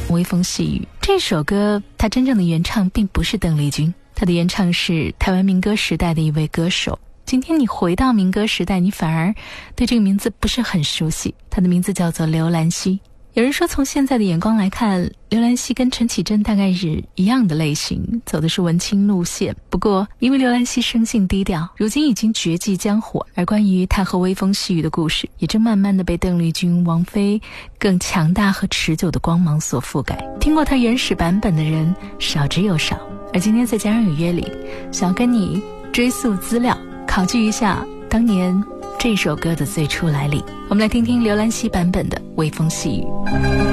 微风细雨。这首歌它真正的原唱并不是邓丽君，它的原唱是台湾民歌时代的一位歌手。今天你回到民歌时代，你反而对这个名字不是很熟悉，它的名字叫做刘兰希。有人说从现在的眼光来看，刘兰希跟陈绮贞大概是一样的类型，走的是文青路线。不过因为刘兰希生性低调，如今已经绝迹江湖，而关于她和微风细雨的故事也正慢慢的被邓丽君、王菲更强大和持久的光芒所覆盖。听过她原始版本的人少之又少，而今天在家人有约里想要跟你追溯资料，考据一下当年这首歌的最初来历。我们来听听刘兰希版本的微风细雨。